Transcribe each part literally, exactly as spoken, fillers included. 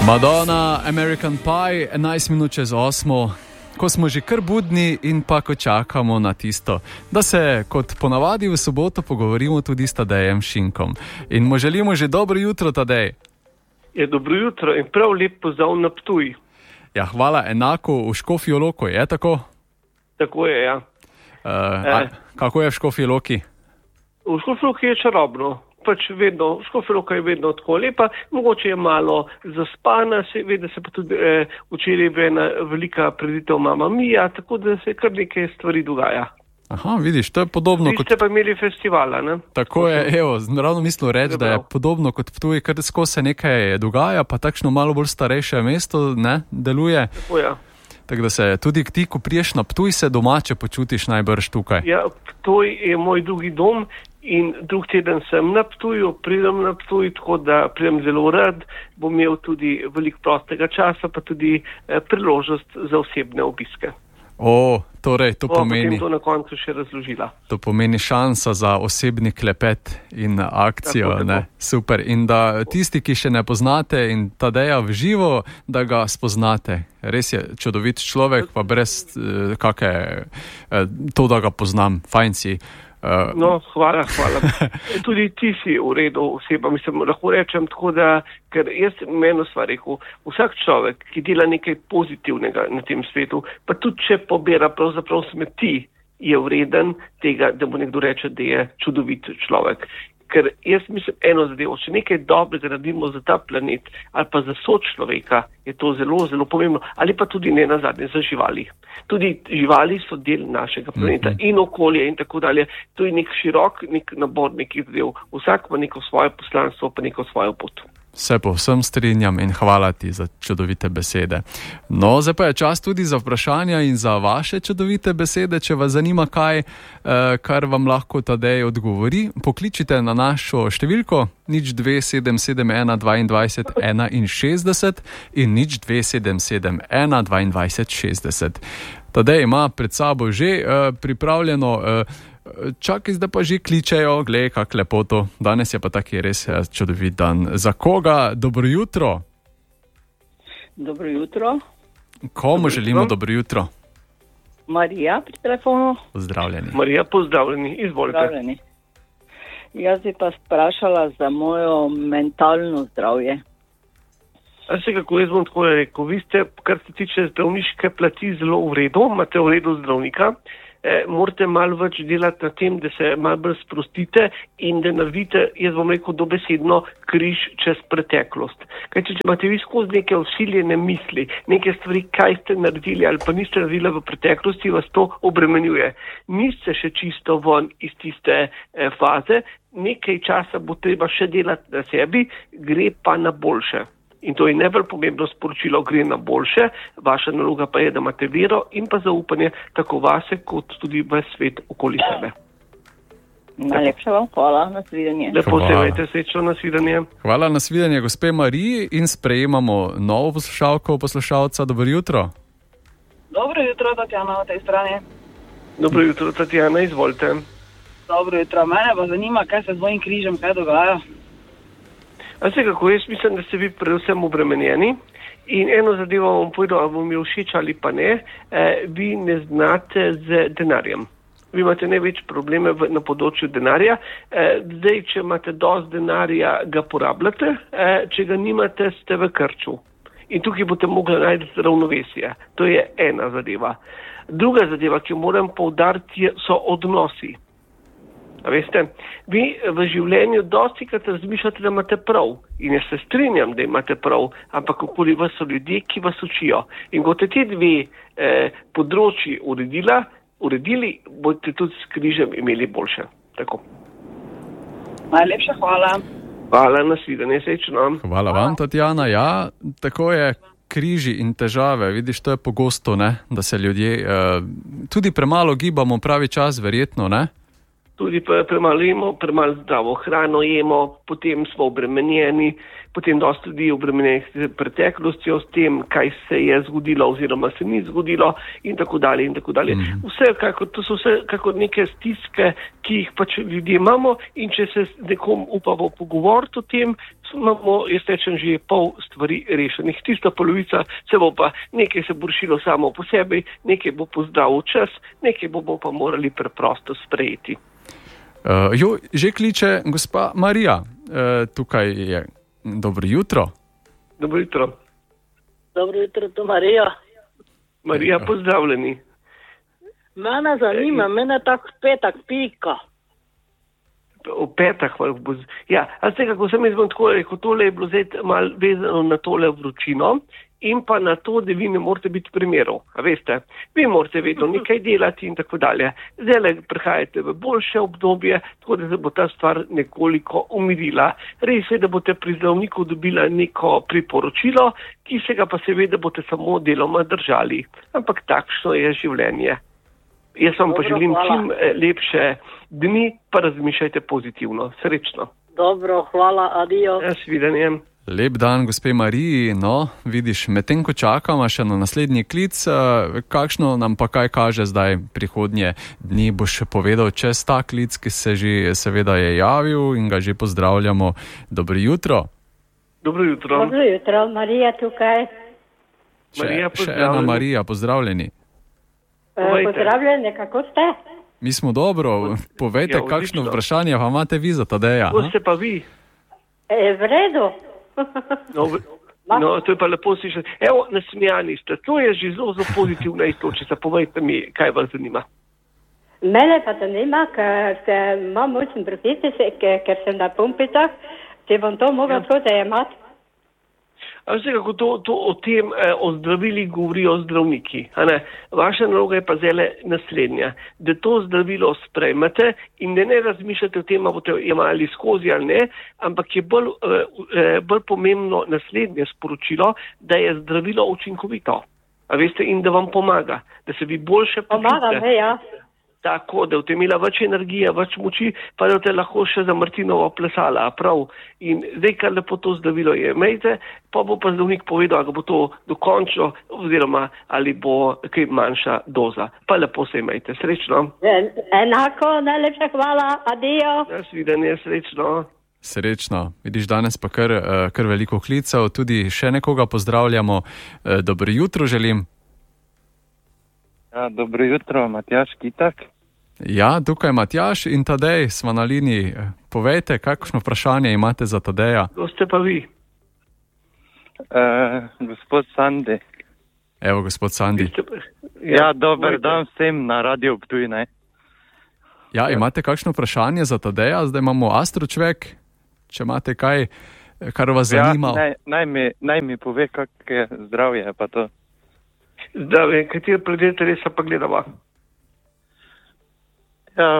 Madonna, American Pie, enajst minut čez osmo, ko smo že kar budni in pa ko čakamo na tisto, da se kot ponavadi v soboto pogovorimo tudi s Tadejem Šinkom. In mu želimo že dobro jutro, Tadej. Je dobro jutro in prav lep pozdrav na Ptuj. Ja, hvala, enako v Škofji Loki, je tako? Tako je, ja. Uh, a, kako je v Škofji Loki? V Škofji Loki je čarobno. Pač vedno, Škofja Loka je vedno tako lepa, mogoče je malo zaspana, se ve, da se pa tudi eh, včeraj je ena velika preditev Mamma Mia, tako da se kar nekaj stvari dogaja. Aha, vidiš, to je podobno. Vi kot... ste pa imeli festivala, ne? Tako je, evo, ravno mislil reči, da je podobno kot Ptuj, ker skozi se nekaj dogaja, pa takšno malo bolj starejše mesto, ne, deluje. Tako ja. Tako da se tudi ti, ko priješ na Ptuj, se domače počutiš najbrž tukaj. Ja, Ptuj je moj drugi dom. In drug teden sem na Ptuju, pridem na Ptuj, tako da pridem zelo rad, bom imel tudi veliko prostega časa, pa tudi eh, priložnost za osebne obiske. O, torej, to Bo, pomeni... Potem to na koncu še razložila. To pomeni šansa za osebni klepet in akcijo, tako, ne? Tako. Super. In da tisti, ki še ne poznate in Tadeja v živo, da ga spoznate. Res je čudovit človek, pa brez eh, kake... Eh, to, da ga poznam. Fajn si. Uh, no, hvala, hvala. Tudi ti si v redu oseba, mislim, lahko rečem tako, da, ker jaz meni stvar rekel, vsak človek, ki dela nekaj pozitivnega na tem svetu, pa tudi če pobira pravzaprav smeti, je vreden tega, da mu nekdo reče, da je čudovit človek. Ker jaz mislim eno zadevo, če nekaj dobrega naredimo za ta planet ali pa za sočloveka, je to zelo, zelo pomembno. Ali pa tudi ne nazadnje za živali. Tudi živali so del našega planeta mm-hmm. in okolje in tako dalje. To je nek širok nek nabor nekih zadev. Vsak ima neko svoje poslanstvo, pa neko svojo pot. Se povsem strinjam in hvala ti za čudovite besede. No, zdaj pa je čas tudi za vprašanja in za vaše čudovite besede. Če vas zanima kaj, kar vam lahko Tadej odgovori, pokličite na našo številko nič dve sedem sedem ena dvajset enainšestdeset in nič dve sedem sedem ena dvajset šestdeset. Tadej ima pred sabo že uh, pripravljeno uh, Čakaj, zdaj pa že kličejo, glej, kak lepoto. Danes je pa taki res čudovit dan. Za koga? Dobro jutro. Dobro jutro. Komu dobro želimo jutro? Dobro jutro? Marija pri telefonu. Pozdravljeni. Marija, pozdravljeni. Izvolite. Pozdravljeni. Jaz bi pa sprašala za mojo mentalno zdravje. A se kako jaz bom tako rekel, vi ste, kar se tiče zdravniške plati, zelo v redu, imate v redu zdravnika. Eh, morate malo več delati na tem, da se malo bolj sprostite in da naredite, jaz bom rekel, dobesedno križ čez preteklost. Kaj če, če imate vi skozi neke vsiljene misli, neke stvari, kaj ste naredili ali pa niste naredili v preteklosti, vas to obremenjuje. Niste še čisto ven iz tiste eh, faze, nekaj časa bo treba še delati na sebi, gre pa na boljše. In to je najbolj pomembno sporočilo, gre na boljše, vaša naloga pa je, da imate vero in pa zaupanje tako vase, kot tudi v svet okoli sebe. Najlepša vam hvala, nasvidenje. Lepo se imejte, srečno, nasvidenje. Hvala, nasvidenje, gospe Mariji, in sprejemamo novo poslušalko, poslušalca. Dobro jutro. Dobro jutro, Tatjana, v tej strani. Dobro jutro, Tatjana, izvolite. Dobro jutro, mene pa zanima, kaj se z mojim križem, kaj dogaja. A se kako, jaz mislim, da ste vi predvsem obremenjeni in eno zadevo vam povedal, ali bom je všeč ali pa ne, eh, vi ne znate z denarjem. Vi imate največ probleme v, na področju denarja. Eh, zdaj, če imate dosti denarja, ga porabljate, eh, če ga nimate, ste v krču. In tukaj boste mogli najti ravnovesje. To je ena zadeva. Druga zadeva, ki jo moram poudariti, so odnosi. A veste, vi v življenju dostikrat razmišljate, da imate prav in jaz se strinjam, da imate prav, ampak okoli vas so ljudje, ki vas učijo. In ko te te dve eh, področji uredila, uredili, boste tudi s križem imeli boljše. Tako. Najlepša hvala. Hvala, nasvidenje, srečno. Hvala vam, Tatjana. Ja, tako je. Križi in težave, vidiš, to je pogosto, ne, da se ljudje eh, tudi premalo gibamo pravi čas, verjetno, ne? Tudi premalo jemo, premalo zdravo hrano jemo, potem smo obremenjeni, potem dosti ljudi obremenjenih s preteklostjo, s tem, kaj se je zgodilo oziroma se ni zgodilo in tako dalje in tako dalje. Mm. Vse, kako, to so vse kako neke stiske, ki jih pač ljudje imamo in če se nekom upamo pogovoriti o tem, imamo, jaz rečem, že pol stvari rešenih. Tista polovica se bo pa nekaj se bo rešilo samo po sebi, nekaj bo pozdravil čas, nekaj bomo pa morali preprosto sprejeti. Uh, jo, že kliče gospa Marija. Uh, tukaj je. Dobro jutro. Dobro jutro. Dobro jutro, to Marija. Marija, pozdravljeni. Mene zanima, e, mene tak petak pika. O petah, bo, ja, a ste kako sem izbom tako rekel, tole je bilo zdaj malo vezano na tole vročino in pa na to, da vi ne morate biti primerov, a veste, vi morate vedno nekaj delati in tako dalje. Zdaj prihajate v boljše obdobje, tako da se bo ta stvar nekoliko umirila. Res je, da boste pri zdravniku dobila neko priporočilo, ki se ga pa seveda boste samo deloma držali, ampak takšno je življenje. Jaz vam Dobro, pa želim hvala. čim lepše dni, pa razmišljajte pozitivno. Srečno. Dobro, hvala, adijo. Ja, svidenjem. Lep dan, gospe Mariji. No, vidiš, medtem ko čakamo še na naslednji klic, kakšno nam pa kaj kaže zdaj prihodnje dni, boš povedal čez ta klic, ki se že seveda je javil in ga že pozdravljamo. Dobro jutro. Dobro jutro. Dobro jutro, Marija tukaj. Še, Marija, še ena Marija, pozdravljeni. Pozdravljeni, kako ste? Mi smo dobro. Povejte, ja, kakšno vprašanje pa imate vi za Tadeja? Kako ste pa vi? E, v redu. No, no, to je pa lepo slišati. Evo, nasmijani ste. To je že zelo, zelo pozitivna istočica. Povejte mi, kaj vas zanima. Mene pa zanima, ker se imam močen profesij, ker sem na pumpicah, če bom to mogla tako ja. zajemati. A vse kako to, to o tem, eh, o zdravilih govorijo zdravniki. A ne? Vaša naloga je pa zdaj naslednja, da to zdravilo sprejmete in da ne razmišljate o tem, ali boste jemali skozi ali ne, ampak je bolj, eh, bolj pomembno naslednje sporočilo, da je zdravilo učinkovito. A veste, in da vam pomaga, da se vi boljše počutite. Pomaga, ne, ja. Tako, da boste imela več energije, več moči, pa da boste lahko še za Martinovo plesala, prav. In zdaj, kar lepo to zdravilo je, imejte, pa bo pa zdravnik povedal, ali bo to dokončno, oziroma ali bo kaj manjša doza. Pa lepo se imejte. Srečno. Enako, najlepša hvala, adijo. Ja, svidenje, srečno. Srečno. Vidiš, danes pa kar, kar veliko klicev, tudi še nekoga pozdravljamo. Dobro jutro želim. Ja, dobro jutro, Matjaž Kitak. Ja, tukaj Matjaž in Tadej smo na liniji. Povejte, kakšno vprašanje imate za Tadeja? Kdo ste pa vi? Uh, gospod Sandi. Evo, gospod Sandi. Pa... Ja, ja, dober Vojte. Dan vsem na Radio Ptuj, ne? Ja, imate kakšno vprašanje za Tadeja? Zdaj imamo Astročvek. Če imate kaj, kar vas zanima. Ja, naj, naj, mi, naj mi pove, kak je zdravje, pa to. Zdaj, kateri predete res pa gledava? Ja,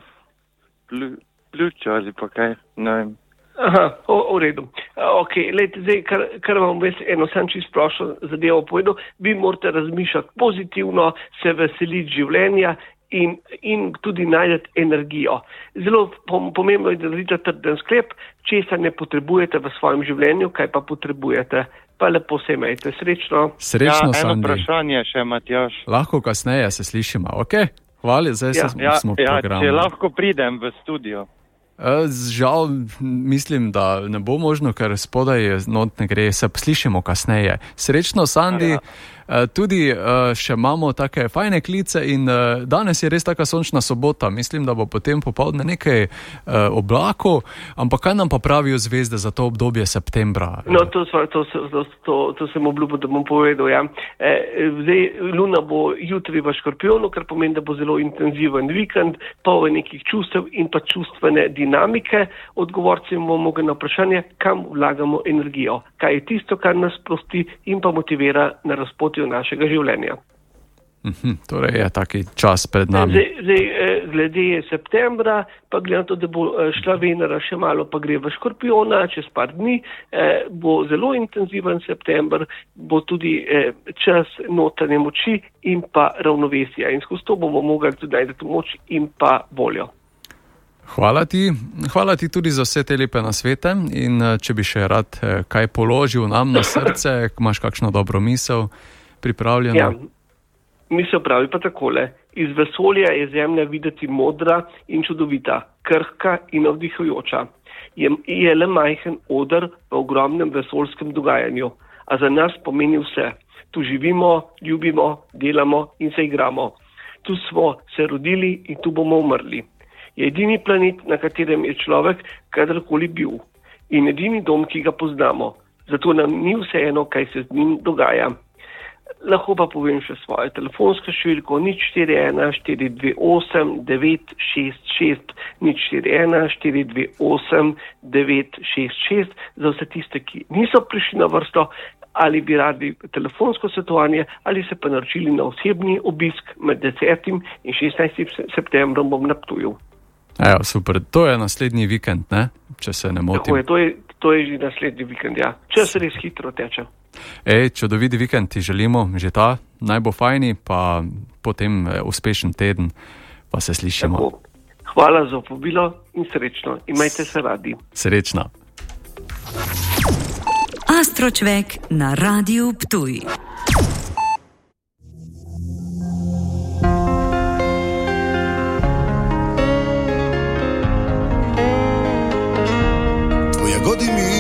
pljučo ali pa kaj, ne vem. Aha, o, v redu. Ok, lejte, zdaj, kar, kar vam ves eno sam čisto prošlo zadevo povedal, vi morate razmišljati pozitivno, se veseliti življenja in, in tudi najdete energijo. Zelo pomembno je, da naredite trden sklep, česa ne potrebujete v svojem življenju, kaj pa potrebujete. Pa lepo se imejte. Srečno. Srečno, ja, eno Sandi. vprašanje še, Matjaž. Lahko kasneje se slišimo, ok? Hvala, zdaj ja. smo, ja, smo v ja, programu. Če lahko pridem v studio. Žal, mislim, da ne bo možno, ker spodaj not ne gre, se slišimo kasneje. Srečno, Sandi. Ja. Tudi še imamo take fajne klice in danes je res taka sončna sobota. Mislim, da bo potem popoldne nekaj oblakov, ampak kaj nam pa pravijo zvezde za to obdobje septembra? No, to, to, to, to, to, to sem obljubil, da bom povedal. Ja. Zdaj, Luna bo jutri v Škorpionu, kar pomeni, da bo zelo intenziven vikend, poln nekih čustev in pa čustvene dinamike. Odgovorci bomo mogli na vprašanje, kam vlagamo energijo. Kaj je tisto, kar nas sprosti in pa motivira na razpotju našega življenja. Mhm, torej je taki čas pred nami. Zdaj, zdaj, glede septembra, pa glede na to, da bo šla Venera še malo, pa gre v Škorpiona, čez par dni, bo zelo intenziven september, bo tudi čas notranje moči in pa ravnovesja. In skozi to bomo mogli tudi najti moč in pa voljo. Hvala ti. Hvala ti tudi za vse te lepe nasvete in če bi še rad kaj položil nam na srce, imaš kakšno dobro misel pripravljeno? Ja, misel pravi pa takole. Iz vesolja je Zemlja videti modra in čudovita, krhka in navdihujoča. Je, je le majhen oder v ogromnem vesoljskem dogajanju, a za nas pomeni vse. Tu živimo, ljubimo, delamo in se igramo. Tu smo se rodili in tu bomo umrli. Je edini planet, na katerem je človek kadarkoli bil. In edini dom, ki ga poznamo. Zato nam ni vseeno, kaj se z njim dogaja. Lahko pa povem še svojo telefonsko številko nič štiri ena štiri dve osem devet šest šest, nič štiri ena štiri dve osem devet šest šest za vse tiste, ki niso prišli na vrsto ali bi radi telefonsko svetovanje ali se pa naročili na osebni obisk med desetim in šestnajstim septembrom bom na Ptuju. Ejo, super. To je naslednji vikend, ne? Če se ne motim. Tako je, to je, to je že naslednji vikend, ja. Čas res hitro teče. Ej, čudovit vikend ti želimo, že ta naj bo fajni, pa potem uspešen teden, pa se slišimo. Tako. Hvala za povabilo in srečno. Imajte se radi. Srečno. Astročvek na Radiu Ptuj.